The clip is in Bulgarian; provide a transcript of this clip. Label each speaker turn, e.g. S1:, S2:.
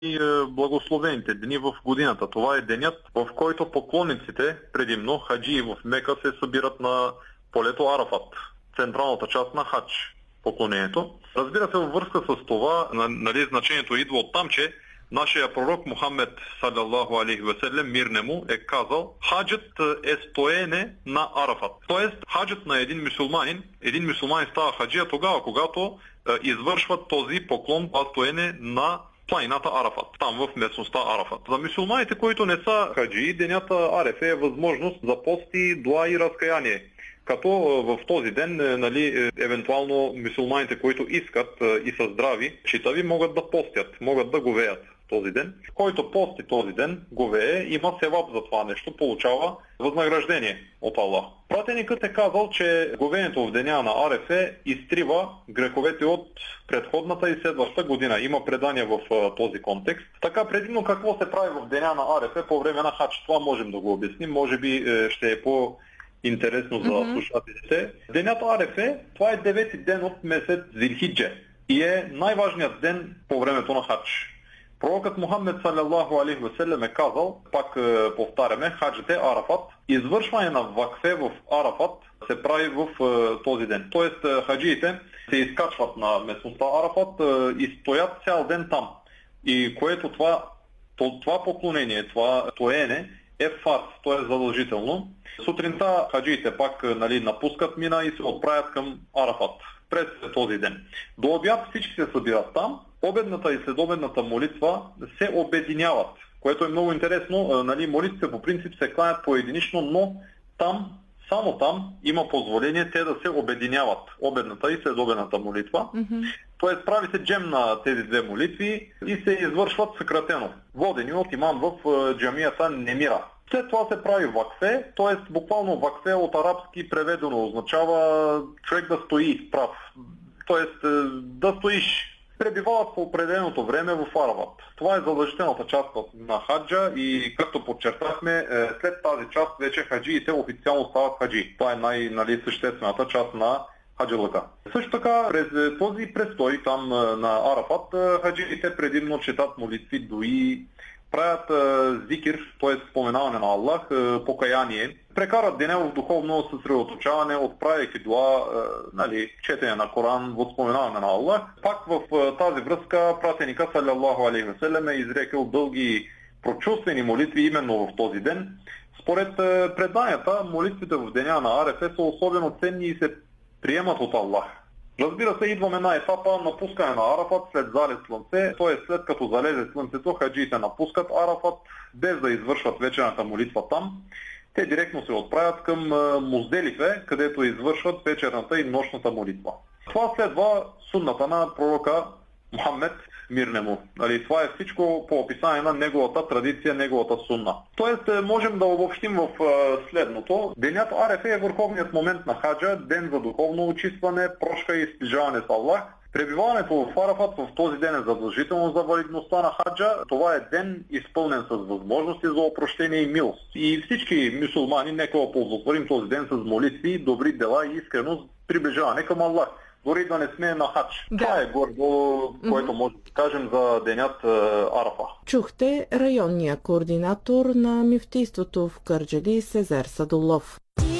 S1: благословените дни в годината. Това е денят, в който поклонниците, предимно хаджии в Мека, се събират на полето Арафат, централната част на хадж поклонението. Разбира се, във връзка с това, значението идва от там, че нашия пророк Мухаммед саллаллаху алейхи ва саллям, мир нему, е казал: хаджът е стоене на Арафат. Тоест, хаджът на един мюсюлманин става хаджия тогава, когато извършва този поклон, стоене на планината Арафат, там в местността Арафат. За мюсюлманите, които не са хаджии, денят Арефа е възможност за пости, дуа и разкаяние. Като в този ден, евентуално мюсюлманите, които искат и са здрави, читави, могат да постят, могат да говеят този ден. Който пости този ден, говее, има севап за това нещо, получава възнаграждение от Аллах. Пратеникът е казал, че говеенето в деня на Арефе изтрива греховете от предходната и следващата година. Има предания в този контекст. Така, предимно какво се прави в деня на Арефе по време на хадж? Това можем да го обясним. Може би ще е интересно за слушателите. Денят Арефе, това е 9-ти ден от месец Зилхидже и е най-важният ден по времето на хадж. Пророкът Мухаммед саллаллаху алейхи ва саллям е казал, пак повтаряме, хаджът е Арафат. Извършване на вакфе в Арафат се прави в този ден. Тоест хаджиите се изкачват на местността Арафат и стоят цял ден там. И което това поклонение, това тоене е фарз, то е задължително. Сутринта хаджиите пак напускат Мина и се отправят към Арафат през този ден. До обяд всички се събират там. Обедната и следобедната молитва се обединяват, което е много интересно. Молитвите по принцип се кланят поединично, но само там има позволение те да се обединяват. Обедната и следобедната молитва. Тоест прави се джем на тези две молитви и се извършват съкратено, водени от имам в джамията Немира. След това се прави вакфе, т.е. буквално вакфе от арабски преведено означава човек да стои прав, т.е. да стоиш. Пребивават по определеното време в Арафат. Това е задължителната част на хаджа и както подчертахме, след тази част вече хаджиите официално стават хаджи. Това е най-съществената част на хаджалъка. Също така през този престой там на Арафат хаджиите предимно четат молитви, дуи, правят зикир, т.е. споменаване на Аллах, покаяние, прекарат деня в духовно съсредоточаване, отправяйки дуа, четене на Коран, възпоменаване на Аллах. Пак в тази връзка пратеника саллаллаху алейхи ва саллям е изрекал дълги прочувствени молитви именно в този ден. Според преданията, молитвите в деня на Арефе са особено ценни и се приемат от Аллах. Разбира се, идваме на етапа напускане на Арафат след залез слънце, т.е. след като залезе слънцето, хаджиите напускат Арафат, без да извършват вечерната молитва там. Те директно се отправят към Музделифе, където извършват вечерната и нощната молитва. Това следва сунната на пророка Мухаммед, мир нему. Това е всичко по описание на неговата традиция, неговата сунна. Тоест, можем да обобщим в следното. Денят Арефе е върховният момент на хаджа, ден за духовно очистване, прошка и сближаване с Аллах. Пребиваването в Арафат в този ден е задължително за валидността на хаджа. Това е ден изпълнен с възможности за опрощение и милост. И всички мюсюлмани нека оползотворим този ден с молитви, добри дела и искреност, приближаване към Аллах. Дори да не сме на хадж. Да. Това е гордо, което може да кажем за денят Арафа.
S2: Чухте районния координатор на мюфтийството в Кърджали Сезер Садолов.